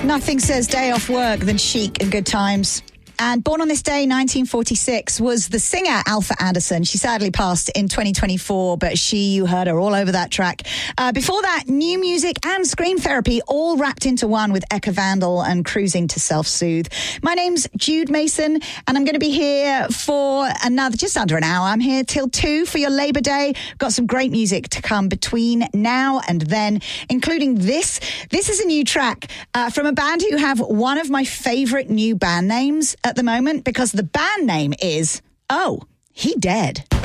Nothing says day off work than Chic and Good Times. And born on this day, 1946, was the singer Alpha Anderson. She sadly passed in 2024, but you heard her all over that track. Before that, new music and scream therapy all wrapped into one with Eka Vandal and Cruising to Self-Soothe. My name's Jude Mason, and I'm going to be here for just under an hour. I'm here till 2 for your Labour Day. Got some great music to come between now and then, including this. This is a new track from a band who have one of my favourite new band names at the moment, because the band name is Oh, He Dead.